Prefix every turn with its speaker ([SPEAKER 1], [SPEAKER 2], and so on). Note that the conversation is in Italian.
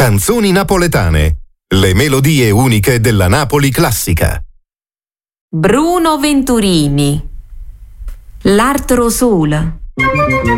[SPEAKER 1] Canzoni napoletane. Le melodie uniche della Napoli classica.
[SPEAKER 2] Bruno Venturini. L'Artro Sole.